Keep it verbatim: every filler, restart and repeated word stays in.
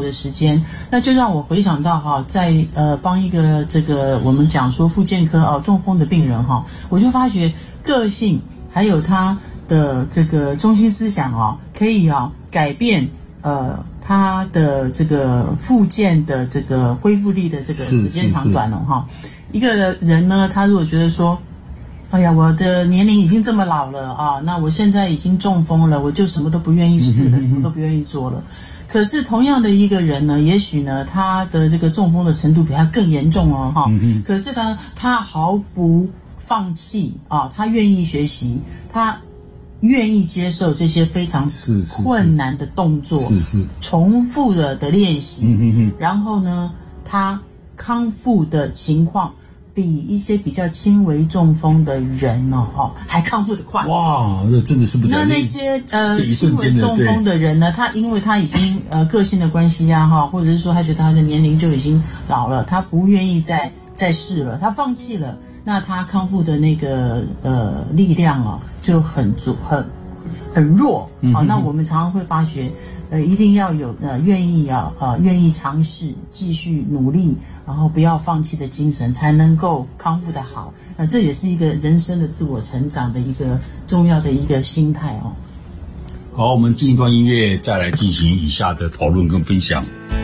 的时间，那就让我回想到哈，在呃帮一个这个我们讲说复健科哦中风的病人哈，我就发觉个性还有他的这个中心思想哦，可以啊改变呃他的这个复健的这个恢复力的这个时间长短哦哈。一个人呢，他如果觉得说，哎呀，我的年龄已经这么老了啊，那我现在已经中风了，我就什么都不愿意试了，嗯、什么都不愿意做了。可是同样的一个人呢，也许呢，他的这个中风的程度比他更严重哦，哈、嗯。可是呢，他毫不放弃啊，他愿意学习，他愿意接受这些非常困难的动作，是是重复的的练习，嗯嗯嗯，然后呢，他康复的情况比一些比较轻微中风的人哦，哦还康复得快。 哇，那真的是不讲。 那那些呃轻微中风的人呢，他因为他已经呃个性的关系啊，哈，或者是说他觉得他的年龄就已经老了，他不愿意再再试了，他放弃了，那他康复的那个呃力量啊就很足很很弱啊、嗯哦。那我们常常会发觉。呃，一定要有呃愿意啊呃愿意尝试，继续努力，然后不要放弃的精神，才能够康复的好。呃，这也是一个人生的自我成长的一个重要的一个心态哦。 好，我们进一段音乐，再来进行以下的讨论跟分享。